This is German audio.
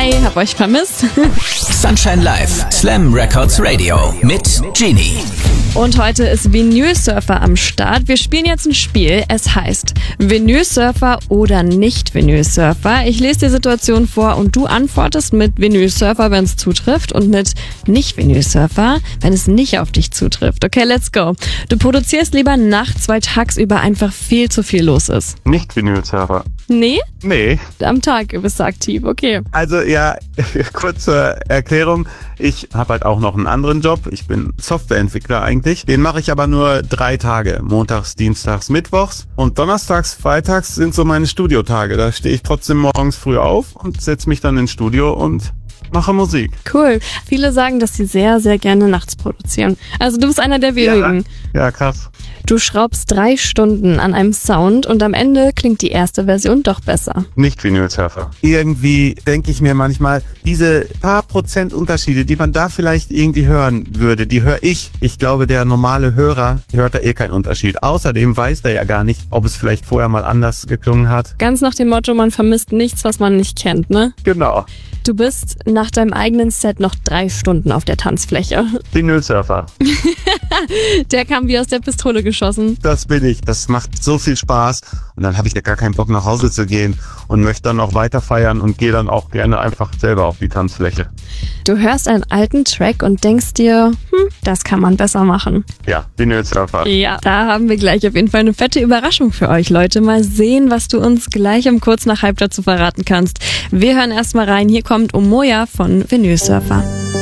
Hi, hab euch vermisst. Sunshine Live, Slam Records Radio mit Genie. Und heute ist Vinylsurfer am Start. Wir spielen jetzt ein Spiel. Es heißt Vinylsurfer oder nicht Vinylsurfer. Ich lese die Situation vor und du antwortest mit Vinylsurfer, wenn es zutrifft, und mit nicht Vinylsurfer, wenn es nicht auf dich zutrifft. Okay, let's go. Du produzierst lieber nachts, weil tagsüber einfach viel zu viel los ist. Nicht Vinylsurfer. Nee? Nee. Am Tag bist du aktiv, okay. Also ja, kurz zur Erklärung. Ich habe halt auch noch einen anderen Job. Ich bin Softwareentwickler eigentlich. Den mache ich aber nur 3 Tage. Montags, Dienstags, Mittwochs. Und Donnerstags, Freitags sind so meine Studiotage. Da stehe ich trotzdem morgens früh auf und setze mich dann ins Studio und mache Musik. Cool. Viele sagen, dass sie sehr, sehr gerne nachts produzieren. Also du bist einer der wenigen. Ja, krass. Du schraubst 3 Stunden an einem Sound und am Ende klingt die erste Version doch besser. Nicht Vinylsurfer. Irgendwie denke ich mir manchmal, diese paar Prozent Unterschiede, die man da vielleicht irgendwie hören würde, die höre ich. Ich glaube, der normale Hörer hört da keinen Unterschied. Außerdem weiß der ja gar nicht, ob es vielleicht vorher mal anders geklungen hat. Ganz nach dem Motto, man vermisst nichts, was man nicht kennt, ne? Genau. Du bist nach deinem eigenen Set noch 3 Stunden auf der Tanzfläche. Vinylsurfer. Der kam wie aus der Pistole geschossen. Das bin ich. Das macht so viel Spaß. Und dann habe ich ja gar keinen Bock, nach Hause zu gehen und möchte dann noch weiter feiern und gehe dann auch gerne einfach selber auf die Tanzfläche. Du hörst einen alten Track und denkst dir, das kann man besser machen. Ja, Vinylsurfer. Ja, da haben wir gleich auf jeden Fall eine fette Überraschung für euch, Leute. Mal sehen, was du uns gleich um kurz nach halb dazu verraten kannst. Wir hören erstmal rein. Hier kommt Omoya von Vinylsurfer.